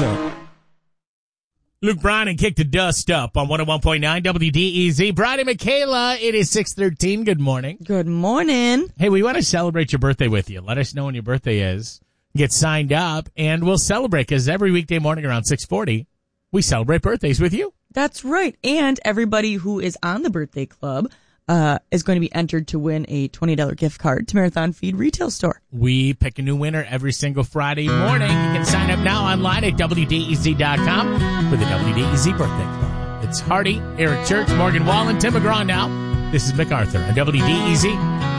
so. Luke Bryan kicked the dust up on 101.9 WDEZ. Brian and Michaela, it is 6:13. Good morning. Good morning. Hey, we want to celebrate your birthday with you. Let us know when your birthday is. Get signed up, and we'll celebrate, because every weekday morning around 6:40, we celebrate birthdays with you. That's right. And everybody who is on the birthday club is going to be entered to win a $20 gift card to Marathon Feed Retail Store. We pick a new winner every single Friday morning. You can sign up now online at WDEZ.com for the WDEZ Birthday Club. It's Hardy, Eric Church, Morgan Wallen, Tim McGraw now. This is MacArthur on WDEZ.